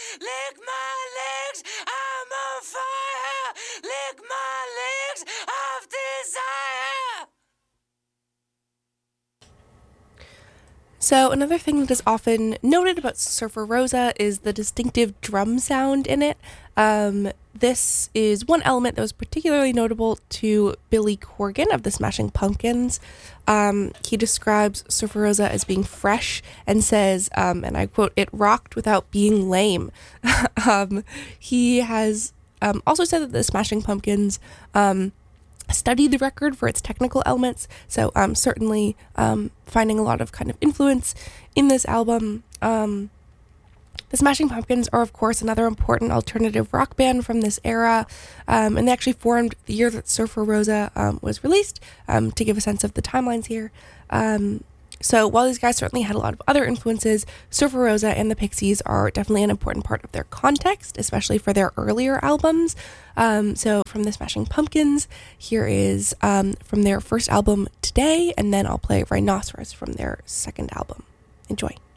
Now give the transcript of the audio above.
Lick my legs, I'm on fire. Lick my legs of desire. So another thing that is often noted about Surfer Rosa is the distinctive drum sound in it. This is one element that was particularly notable to Billy Corgan of the Smashing Pumpkins. He describes Surfer Rosa as being fresh and says, and I quote, "It rocked without being lame." He has also said that the Smashing Pumpkins studied the record for its technical elements, so certainly finding a lot of kind of influence in this album. The Smashing Pumpkins are, of course, another important alternative rock band from this era, and they actually formed the year that Surfer Rosa was released, to give a sense of the timelines here. So while these guys certainly had a lot of other influences, Surfer Rosa and the Pixies are definitely an important part of their context, especially for their earlier albums. So from the Smashing Pumpkins, here is from their first album, Today, and then I'll play Rhinoceros from their second album. Enjoy.